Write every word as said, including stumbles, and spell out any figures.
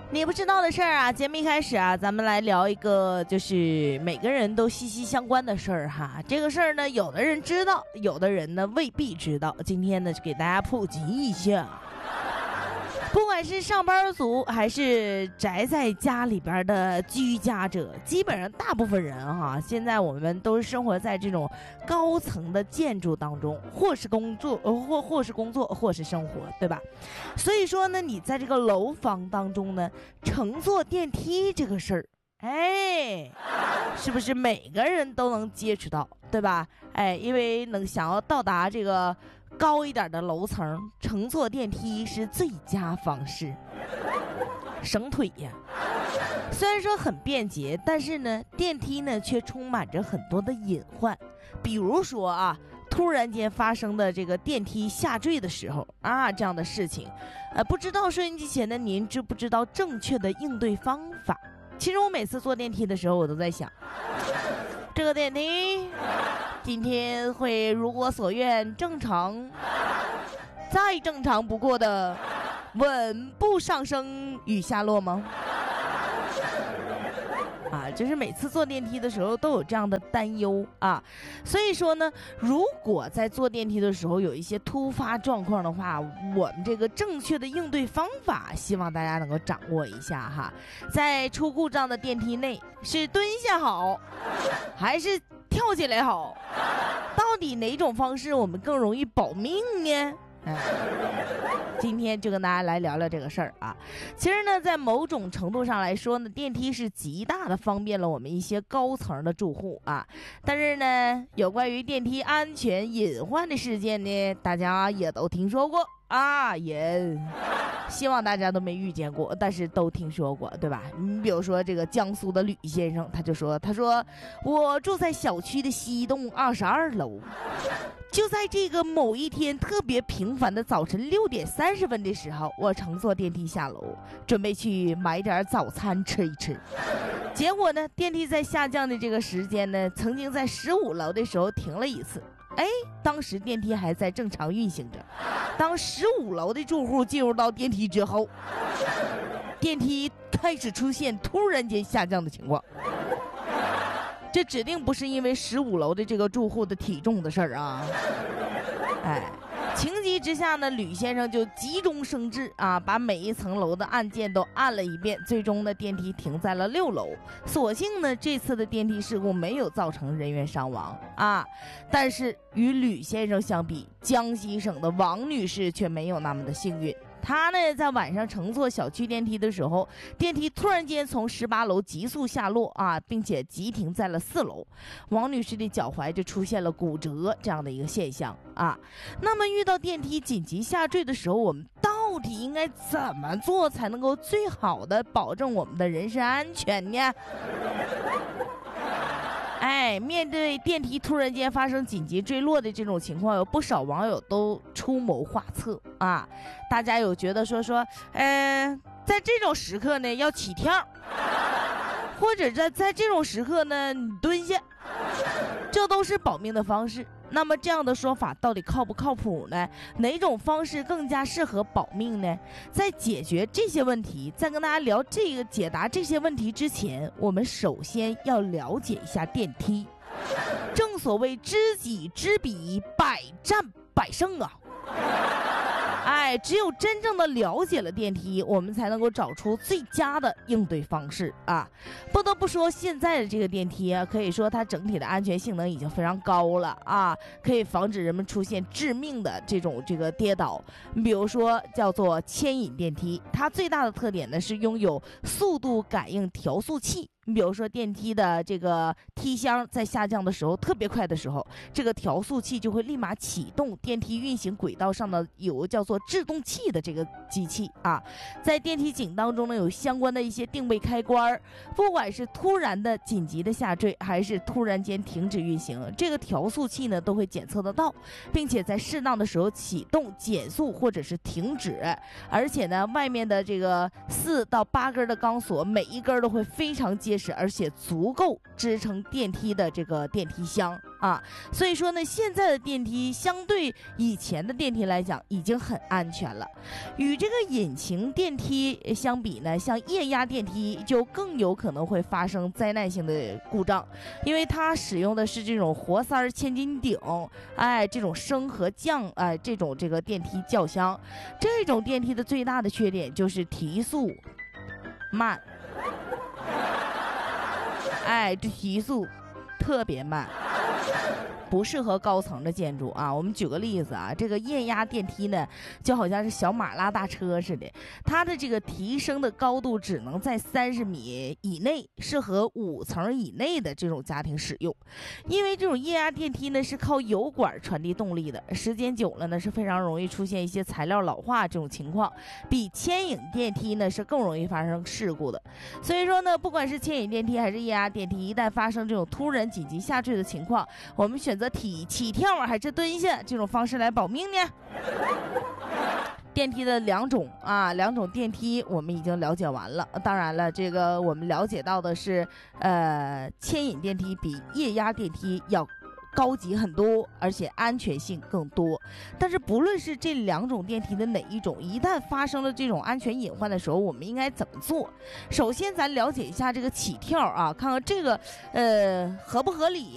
你不知道的事儿啊，节目一开始啊，咱们来聊一个就是每个人都息息相关的事儿哈。这个事儿呢，有的人知道，有的人呢未必知道。今天呢，就给大家普及一下。不管是上班族还是宅在家里边的居家者，基本上大部分人哈，现在我们都是生活在这种高层的建筑当中，或是工作，或或是工作，或是生活，对吧？所以说呢，你在这个楼房当中呢，乘坐电梯这个事儿，哎，是不是每个人都能接触到，对吧？哎，因为能想要到达这个高一点的楼层，乘坐电梯是最佳方式，省腿呀。虽然说很便捷，但是呢，电梯呢却充满着很多的隐患。比如说啊，突然间发生的这个电梯下坠的时候啊，这样的事情，呃，不知道收音机前的您知不知道正确的应对方法？其实我每次坐电梯的时候，我都在想，这个电梯今天会如我所愿正常，再正常不过的稳步上升与下落吗？啊，就是每次坐电梯的时候都有这样的担忧啊，所以说呢，如果在坐电梯的时候有一些突发状况的话，我们这个正确的应对方法，希望大家能够掌握一下哈。在出故障的电梯内，是蹲下好，还是跳起来好？到底哪种方式我们更容易保命呢？哎，今天就跟大家来聊聊这个事儿啊。其实呢，在某种程度上来说呢，电梯是极大的方便了我们一些高层的住户啊。但是呢，有关于电梯安全隐患的事件呢，大家也都听说过啊，也希望大家都没遇见过，但是都听说过，对吧？你比如说这个江苏的吕先生，他就说，他说我住在小区的西栋二十二楼。就在这个某一天特别平凡的早晨六点三十分的时候，我乘坐电梯下楼，准备去买点早餐吃一吃。结果呢，电梯在下降的这个时间呢，曾经在十五楼的时候停了一次。哎，当时电梯还在正常运行着。当十五楼的住户进入到电梯之后，电梯开始出现突然间下降的情况。这指定不是因为十五楼的这个住户的体重的事儿啊！哎，情急之下呢，吕先生就急中生智啊，把每一层楼的按键都按了一遍，最终呢，电梯停在了六楼。所幸呢，这次的电梯事故没有造成人员伤亡啊。但是与吕先生相比，江西省的王女士却没有那么的幸运。他呢，在晚上乘坐小区电梯的时候，电梯突然间从十八楼急速下落啊，并且急停在了四楼。王女士的脚踝就出现了骨折这样的一个现象啊。那么遇到电梯紧急下坠的时候，我们到底应该怎么做才能够最好的保证我们的人身安全呢？哎，面对电梯突然间发生紧急坠落的这种情况，有不少网友都出谋划策啊。大家有觉得说说，嗯、呃，在这种时刻呢要起跳，或者在在这种时刻呢你蹲下，这都是保命的方式。那么这样的说法到底靠不靠谱呢？哪种方式更加适合保命呢？在解决这些问题，在跟大家聊这个解答这些问题之前，我们首先要了解一下电梯。正所谓知己知彼，百战百胜啊！哎，只有真正的了解了电梯，我们才能够找出最佳的应对方式啊！不得不说，现在的这个电梯啊，可以说它整体的安全性能已经非常高了啊，可以防止人们出现致命的这种这个跌倒。比如说叫做牵引电梯，它最大的特点呢是拥有速度感应调速器。你比如说电梯的这个梯箱在下降的时候特别快的时候，这个调速器就会立马启动电梯运行轨道上的有个叫做制动器的这个机器啊，在电梯井当中呢有相关的一些定位开关，不管是突然的紧急的下坠还是突然间停止运行，这个调速器呢都会检测得到，并且在适当的时候启动减速或者是停止。而且呢外面的这个四到八根的钢索每一根都会非常结结实，而且足够支撑电梯的这个电梯箱啊。所以说呢，现在的电梯相对以前的电梯来讲已经很安全了。与这个引擎电梯相比呢，像液压电梯就更有可能会发生灾难性的故障，因为它使用的是这种活塞千斤顶，哎，这种升和降，哎，这种这个电梯轿厢。这种电梯的最大的缺点就是提速慢，哎，这提速特别慢，不适合高层的建筑啊。我们举个例子啊，这个液压电梯呢，就好像是小马拉大车似的，它的这个提升的高度只能在三十米以内，适合五层以内的这种家庭使用。因为这种液压电梯呢是靠油管传递动力的，时间久了呢是非常容易出现一些材料老化这种情况，比牵引电梯呢是更容易发生事故的。所以说呢，不管是牵引电梯还是液压电梯，一旦发生这种突然紧急下坠的情况，我们选择体起跳还是蹲下这种方式来保命呢？电梯的两种啊，两种电梯我们已经了解完了。当然了，这个我们了解到的是，呃，牵引电梯比液压电梯要高级很多，而且安全性更多。但是不论是这两种电梯的哪一种，一旦发生了这种安全隐患的时候，我们应该怎么做？首先咱了解一下这个起跳啊，看看这个呃合不合理。